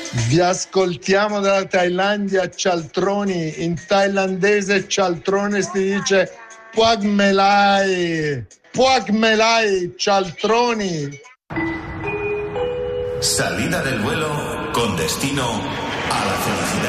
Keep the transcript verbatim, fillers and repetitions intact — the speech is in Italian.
Vi ascoltiamo dalla Thailandia, cialtroni. In thailandese cialtrone si dice Puagmelai. Puagmelai, cialtroni. Salida del vuelo con destino a la felicidad.